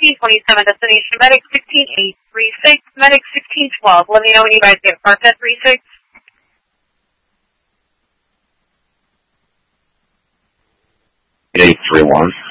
1627, destination medic 16836, medic 1612. Let me know when you guys get parked at 36. 831.